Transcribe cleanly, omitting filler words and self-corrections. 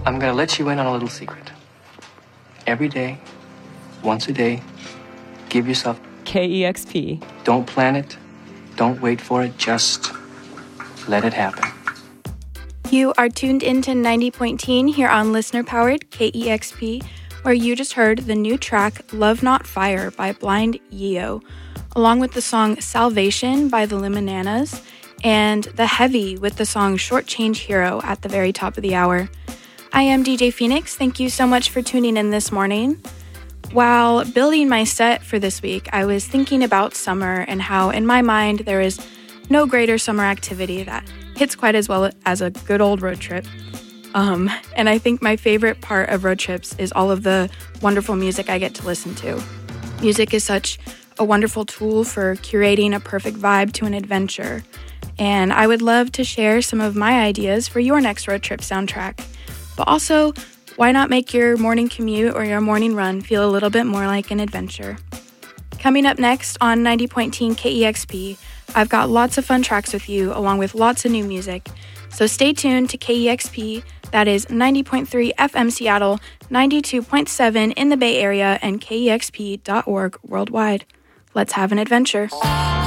I'm going to let you in on a little secret. Every day, once a day, give yourself KEXP. Don't plan it. Don't wait for it. Just let it happen. You are tuned into 90.10 here on listener-powered KEXP, where you just heard the new track Love Not Fire by Blind Yeo, along with the song Salvation by the Limonannas, and The Heavy with the song Short Change Hero at the very top of the hour. I am DJ Phoenix. Thank you so much for tuning in this morning. While building my set for this week, I was thinking about summer and how, in my mind, there is no greater summer activity that hits quite as well as a good old road trip. And I think my favorite part of road trips is all of the wonderful music I get to listen to. Music is such a wonderful tool for curating a perfect vibe to an adventure. And I would love to share some of my ideas for your next road trip soundtrack. But also, why not make your morning commute or your morning run feel a little bit more like an adventure? Coming up next on 90.10 KEXP, I've got lots of fun tracks with you, along with lots of new music. So stay tuned to KEXP, that is 90.3 FM Seattle, 92.7 in the Bay Area, and KEXP.org worldwide. Let's have an adventure.